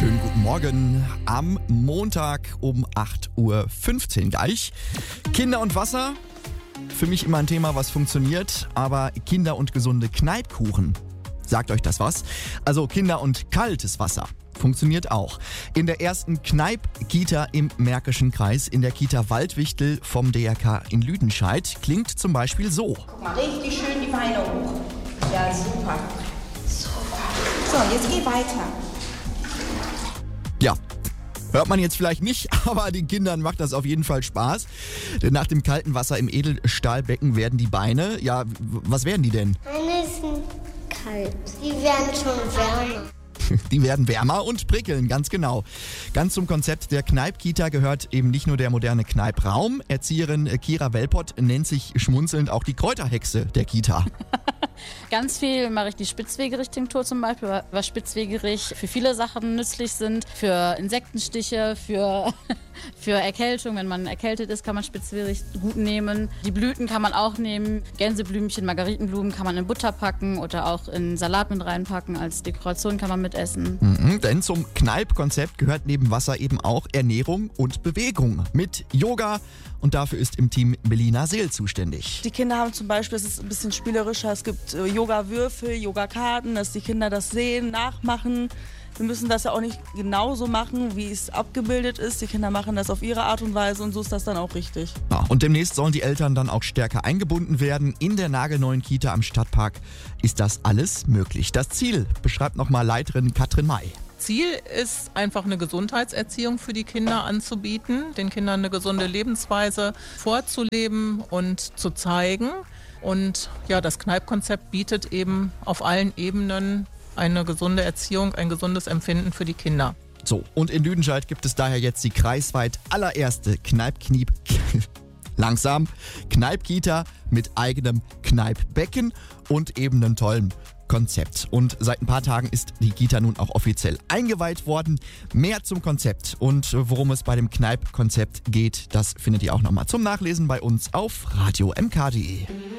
Schönen guten Morgen am Montag um 8.15 Uhr gleich. Kinder und Wasser, für mich immer ein Thema, was funktioniert, aber Kinder und gesunde Kneippkuchen, sagt euch das was? Also Kinder und kaltes Wasser. Funktioniert auch. In der ersten Kneipp-Kita im Märkischen Kreis, in der Kita Waldwichtel vom DRK in Lüdenscheid, klingt zum Beispiel so. Guck mal, richtig schön die Beine hoch. Ja, super. Super. So, jetzt geh weiter. Ja, hört man jetzt vielleicht nicht, aber den Kindern macht das auf jeden Fall Spaß. Denn nach dem kalten Wasser im Edelstahlbecken werden die Beine, ja, was werden die denn? Meine sind kalt. Die werden schon wärmer. Die werden wärmer und prickeln, ganz genau. Ganz zum Konzept der Kneipp-Kita gehört eben nicht nur der moderne Kneipp-Raum. Erzieherin Kira Welpott nennt sich schmunzelnd auch die Kräuterhexe der Kita. Ganz viel mache ich die Spitzwegerich-Tinktur zum Beispiel, weil Spitzwegerich für viele Sachen nützlich sind. Für Insektenstiche, für Erkältung. Wenn man erkältet ist, kann man Spitzwegerich gut nehmen. Die Blüten kann man auch nehmen. Gänseblümchen, Margaritenblumen kann man in Butter packen oder auch in Salat mit reinpacken. Als Dekoration kann man mitessen. Denn zum Kneipp-Konzept gehört neben Wasser eben auch Ernährung und Bewegung mit Yoga. Und dafür ist im Team Melina Seel zuständig. Die Kinder haben zum Beispiel, es ist ein bisschen spielerischer, es gibt Yoga-Würfel, Yoga-Karten, dass die Kinder das sehen, nachmachen. Wir müssen das ja auch nicht genauso machen, wie es abgebildet ist. Die Kinder machen das auf ihre Art und Weise und so ist das dann auch richtig. Ja, und demnächst sollen die Eltern dann auch stärker eingebunden werden. In der nagelneuen Kita am Stadtpark ist das alles möglich. Das Ziel beschreibt nochmal Leiterin Katrin May. Ziel ist einfach eine Gesundheitserziehung für die Kinder anzubieten, den Kindern eine gesunde Lebensweise vorzuleben und zu zeigen. Und ja, das Kneipp-Konzept bietet eben auf allen Ebenen eine gesunde Erziehung, ein gesundes Empfinden für die Kinder. So, und in Lüdenscheid gibt es daher jetzt die kreisweit allererste Kneipp-Kita mit eigenem Kneippbecken und eben einem tollen Konzept. Und seit ein paar Tagen ist die Kita nun auch offiziell eingeweiht worden. Mehr zum Konzept und worum es bei dem Kneipp-Konzept geht, das findet ihr auch nochmal zum Nachlesen bei uns auf radio-mk.de.